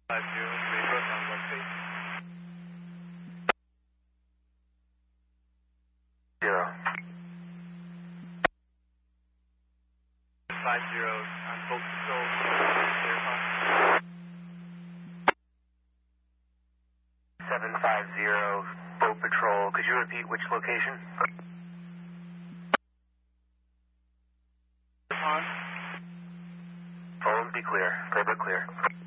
50, on one page. 0. 50 on boat patrol. Verify. 750, boat patrol. Could you repeat which location? On. Phones be clear. Clear but clear.